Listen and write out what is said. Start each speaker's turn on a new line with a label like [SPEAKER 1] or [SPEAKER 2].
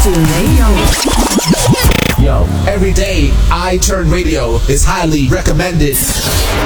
[SPEAKER 1] Yo, every day I Turn Radio is highly recommended.